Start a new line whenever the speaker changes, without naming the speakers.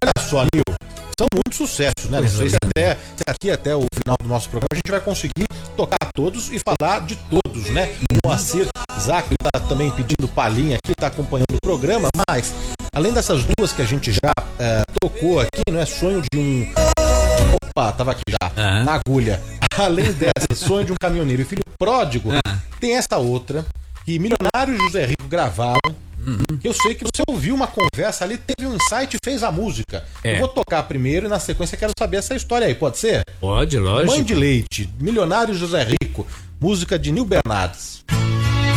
olha só, Nil, são muitos sucessos, né? Não sei se aqui até o final do nosso programa a gente vai conseguir tocar todos e falar de todos, né? O Moacir Zac tá também pedindo palhinha aqui, tá acompanhando o programa, mas além dessas duas que a gente já tocou aqui, não é Sonho de um... Opa, tava aqui já, na agulha. Além dessa, Sonho de um Caminhoneiro e Filho Pródigo, tem essa outra que Milionário e José Rico gravaram. Eu sei que você ouviu uma conversa ali, teve um insight e fez a música. Eu vou tocar primeiro e na sequência quero saber essa história aí, pode ser?
Pode, lógico.
Mãe de Leite, Milionário e José Rico, música de Nil Bernardes.